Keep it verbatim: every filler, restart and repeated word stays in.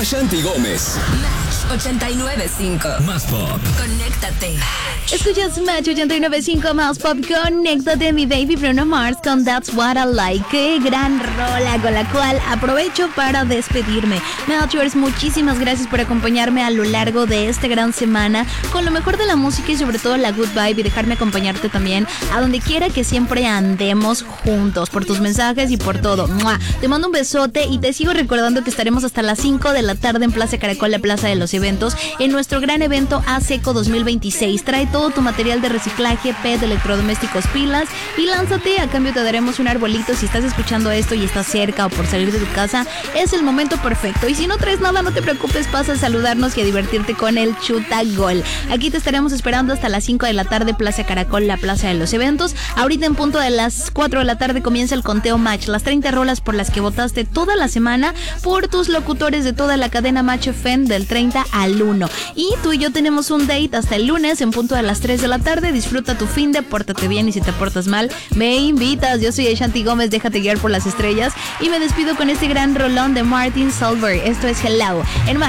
Ashanti Gómez. Match ochenta y nueve punto cinco. Más pop. Conéctate. Escuchas Match ochenta y nueve punto cinco más pop. Conéctate, mi baby Bruno Mars con That's What I Like. Qué gran rola con la cual aprovecho para despedirme. Matchers, muchísimas gracias por acompañarme a lo largo de esta gran semana con lo mejor de la música y sobre todo la good vibe, y dejarme acompañarte también a donde quiera que siempre andemos juntos, por tus mensajes y por todo. ¡Mua! Te mando un besote y te sigo recordando que estaremos hasta las cinco de la tarde en Plaza Caracol, la Plaza de los Eventos, en nuestro gran evento ASECO dos mil veintiséis. Trae todo tu material de reciclaje, P E T, electrodomésticos, pilas y lánzate. A cambio te daremos un arbolito. Si estás escuchando esto y estás cerca o por salir de tu casa, es el momento perfecto. Y si no traes nada, no te preocupes, pasa a saludarnos y a divertirte con el Chuta Gol. Aquí te estaremos esperando hasta las cinco de la tarde, Plaza Caracol, la Plaza de los Eventos. Ahorita en punto de las cuatro de la tarde comienza el conteo Match, las treinta rolas por las que votaste toda la semana por tus locutores de toda la cadena Match F M del treinta al uno. Y tú y yo tenemos un date hasta el lunes en punto de las tres de la tarde. Disfruta tu fin de, pórtate bien y si te portas mal, me invitas. Yo soy Ashanti Gómez, déjate guiar por las estrellas y me despido con este gran rolón de Martin Solveig. Esto es Hello en Match